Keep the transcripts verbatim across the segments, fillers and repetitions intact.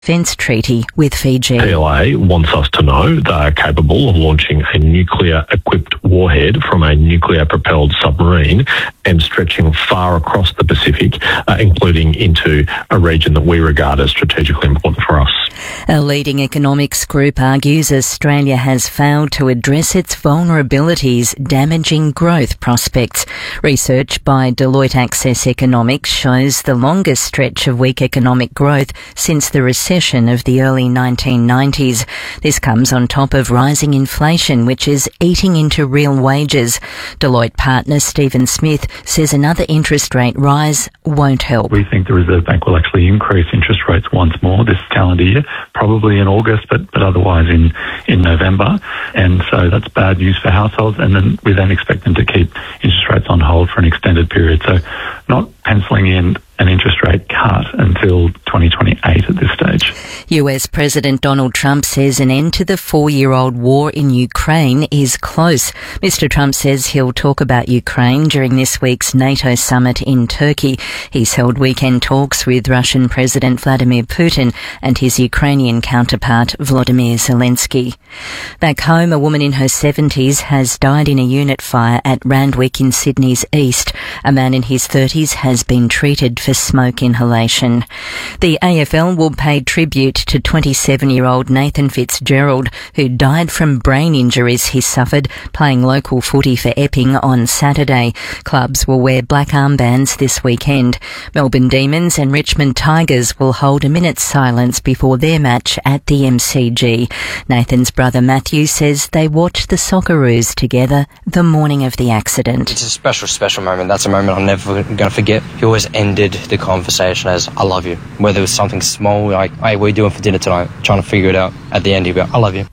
defence treaty with Fiji. P L A wants us to know they are capable of launching a nuclear-equipped warhead from a nuclear-propelled submarine and stretching far across the Pacific, uh, including into a region that we regard as strategically important for us. A leading economics group argues Australia has failed to address its vulnerabilities, damaging growth prospects. Research by Deloitte Access Economics shows the longest stretch of weak economic growth since the recession of the early nineteen nineties. This comes on top of rising inflation, which is eating into real wages. Deloitte partner Stephen Smith says another interest rate rise won't help. We think the Reserve Bank will actually increase interest rates once more this calendar year, probably in August, but, but otherwise in, in November. And so that's bad news for households. And then we then expect them to keep interest rates on hold for an extended period. So not penciling in an interest rate cut until twenty twenty-eight at this stage. U S President Donald Trump says an end to the four-year-old war in Ukraine is close. Mister Trump says he'll talk about Ukraine during this week's NATO summit in Turkey. He's held weekend talks with Russian President Vladimir Putin and his Ukrainian counterpart Volodymyr Zelensky. Back home, a woman in her seventies has died in a unit fire at Randwick in Sydney's east. A man in his thirties has been treated for smoke inhalation. The A F L will pay tribute to twenty-seven-year-old Nathan Fitzgerald, who died from brain injuries he suffered playing local footy for Epping on Saturday. Clubs will wear black armbands this weekend. Melbourne Demons and Richmond Tigers will hold a minute's silence before their match at the M C G. Nathan's brother Matthew says they watched the Socceroos together the morning of the accident. It's a special, special moment. That's a moment I'm never going to forget. He always ended the conversation as, I love you. Whether it was something small, like, hey, what are you doing for dinner tonight? Trying to figure it out. At the end, he'd go, I love you.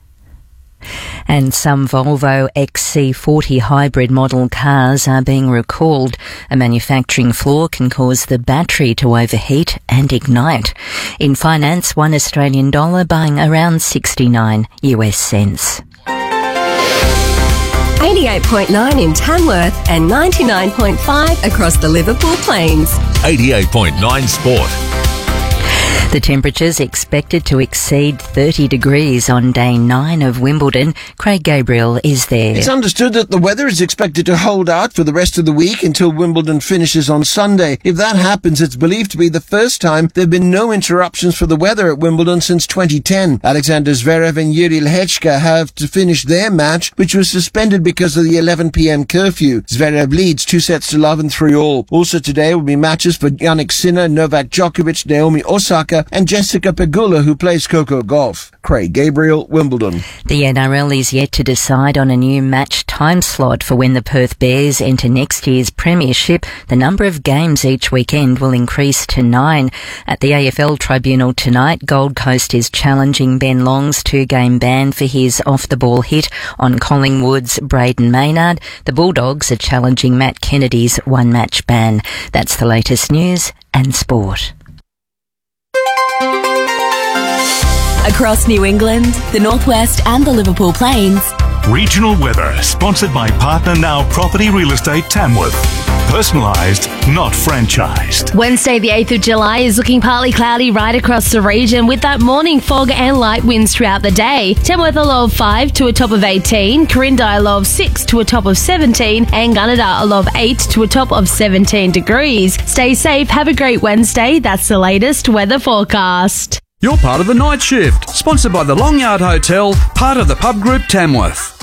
And some Volvo X C forty hybrid model cars are being recalled. A manufacturing flaw can cause the battery to overheat and ignite. In finance, one Australian dollar buying around sixty-nine U S cents. eighty-eight point nine in Tamworth and ninety-nine point five across the Liverpool Plains. eighty-eight point nine Sport. The temperature's expected to exceed thirty degrees on day nine of Wimbledon. Craig Gabriel is there. It's understood that the weather is expected to hold out for the rest of the week until Wimbledon finishes on Sunday. If that happens, it's believed to be the first time there have been no interruptions for the weather at Wimbledon since twenty ten. Alexander Zverev and Yuri Lehechka have to finish their match, which was suspended because of the eleven p.m. curfew. Zverev leads two sets to love and three all. Also today will be matches for Jannik Sinner, Novak Djokovic, Naomi Osaka, and Jessica Pegula, who plays Coco Gauff. Craig Gabriel, Wimbledon. The N R L is yet to decide on a new match time slot for when the Perth Bears enter next year's premiership. The number of games each weekend will increase to nine. At the A F L Tribunal tonight, Gold Coast is challenging Ben Long's two-game ban for his off-the-ball hit on Collingwood's Braden Maynard. The Bulldogs are challenging Matt Kennedy's one-match ban. That's the latest news and sport. Across New England, the Northwest and the Liverpool Plains. Regional weather, sponsored by Partner Now Property Real Estate Tamworth. Personalised, not franchised. Wednesday the eighth of July is looking partly cloudy right across the region with that morning fog and light winds throughout the day. Tamworth a low of five to a top of eighteen, Corinda a low of six to a top of seventeen, and Gunnedah a low of eight to a top of seventeen degrees. Stay safe, have a great Wednesday. That's the latest weather forecast. You're part of the night shift, sponsored by the Long Yard Hotel, part of the Pub Group Tamworth.